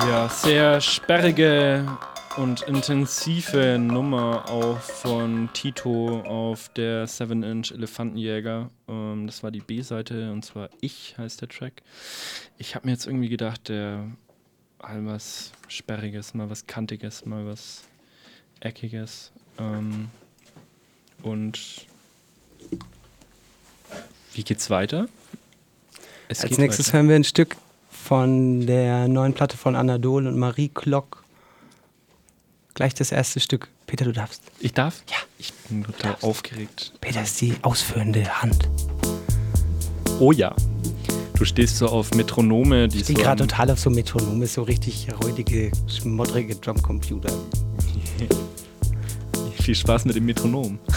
Ja, sehr sperrige und intensive Nummer auch von Tito auf der 7-Inch Elefantenjäger. Das war die B-Seite und zwar Ich heißt der Track. Ich habe mir jetzt irgendwie gedacht, mal was Sperriges, mal was Kantiges, mal was Eckiges. Und wie geht's weiter? Als nächstes hören wir ein Stück von der neuen Platte von Anadol und Marie Klock. Gleich das erste Stück. Peter, du darfst. Ich darf? Ja. Ich bin total aufgeregt. Peter ist die ausführende Hand. Oh ja. Du stehst so auf Metronome, die ich stehe gerade total auf so Metronome, so richtig räudige, schmodrige Drumcomputer. Viel Spaß mit dem Metronom.